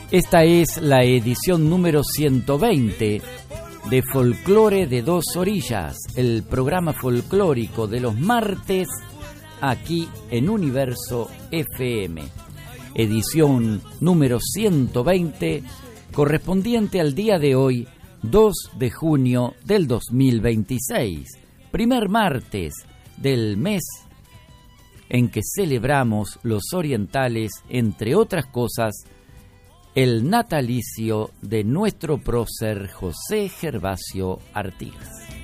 Esta es la edición número 120 de Folclore de Dos Orillas, el programa folclórico de los martes aquí en Universo FM. Edición número 120, correspondiente al día de hoy, 2 de junio del 2026, primer martes del mes en que celebramos los orientales, entre otras cosas, el natalicio de nuestro prócer José Gervasio Artigas.